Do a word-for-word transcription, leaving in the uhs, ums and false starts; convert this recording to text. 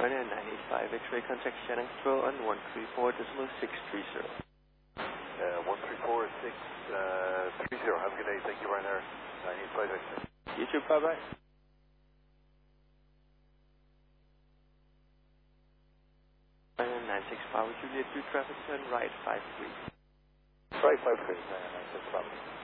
Ryanair nine eight five, X-ray contact Shannon Control on one three four decimal six three zero. Uh, one three four six three zero, have a good day, thank you Ryanair nine eight five X-ray. You too, bye-bye. Ryanair nine six five, Juliet two traffic turn right five three. Right five three, nine six five.